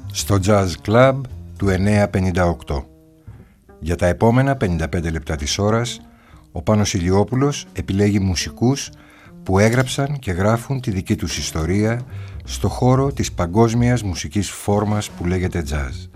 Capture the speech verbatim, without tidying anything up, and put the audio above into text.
στο Jazz Club του εννιακόσια πενήντα οκτώ. Για τα επόμενα πενήντα πέντε λεπτά της ώρας, ο Πάνος Ηλιόπουλος επιλέγει μουσικούς που έγραψαν και γράφουν τη δική τους ιστορία στο χώρο της παγκόσμιας μουσικής φόρμας που λέγεται jazz.